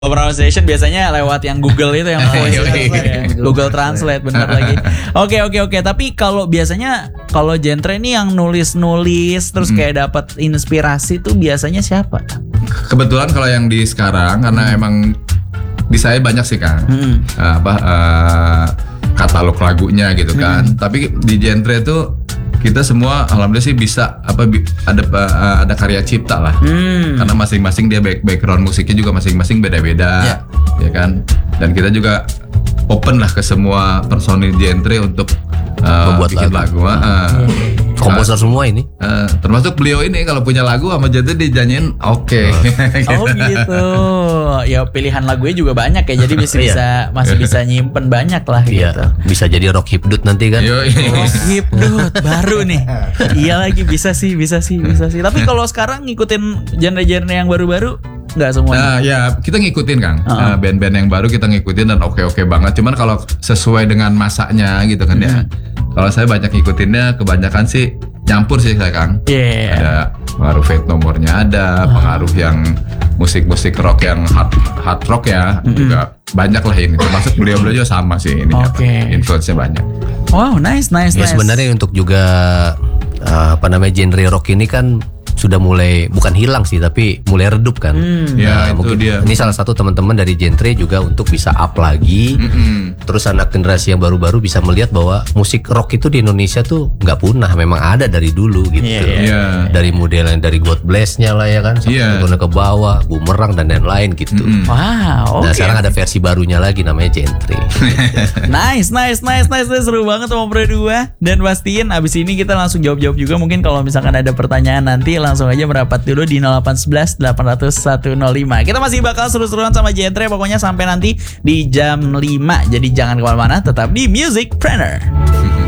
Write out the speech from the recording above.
pronunciation biasanya lewat yang Google itu yang voice Google Translate benar lagi. Oke. Tapi kalau biasanya kalau genre ini yang nulis terus kayak dapat inspirasi tuh biasanya siapa? Kebetulan kalau yang di sekarang karena emang di saya banyak sih Kang. Katalog lagunya gitu kan. Tapi di genre itu kita semua alhamdulillah sih bisa ada karya cipta lah. Karena masing-masing dia background musiknya juga masing-masing beda-beda, ya kan. Dan kita juga open lah ke semua personil genre untuk membuat bikin lagu. Komposer semua ini. Termasuk beliau ini kalau punya lagu sama genre dijanjiin oke. Oh gitu. Ya pilihan lagunya juga banyak ya. Jadi masih bisa nyimpen banyak lah gitu. Bisa jadi rock hipdut nanti kan. Rock hipdut baru nih. Iya lagi bisa sih. Tapi kalau sekarang ngikutin genre-genre yang baru-baru nggak semuanya. Nah ya kita ngikutin Kang. Band-band yang baru kita ngikutin dan oke banget. Cuman kalau sesuai dengan masanya gitu kan ya. Kalau saya banyak ngikutinnya kebanyakan sih nyampur sih saya Kang. Ada pengaruh Fate nomornya ada, pengaruh yang musik-musik rock yang hard rock ya juga banyak lah ini. Termasuk beliau juga sama sih ini. Influence-nya banyak. Wow, nice. Ya sebenarnya untuk juga genre rock ini kan sudah mulai bukan hilang sih tapi mulai redup kan. Ya itu mungkin dia. Ini salah satu teman-teman dari genre juga untuk bisa up lagi. Terus anak generasi yang baru-baru bisa melihat bahwa musik rock itu di Indonesia tuh nggak punah, memang ada dari dulu gitu. Dari model yang dari God Bless-nya lah ya kan, sampai turun ke bawah, Bumerang dan lain-lain gitu. Wow. Nah sekarang ada versi barunya lagi namanya genre. Nice. Seru banget sama berdua. Dan pastiin abis ini kita langsung jawab-jawab juga. Mungkin kalau misalkan ada pertanyaan nanti langsung aja merapat dulu di 0811 800 105. Kita masih bakal seru-seruan sama genre pokoknya sampai nanti di jam 5. Jadi jangan kemana-mana, tetap di Musicpreneur.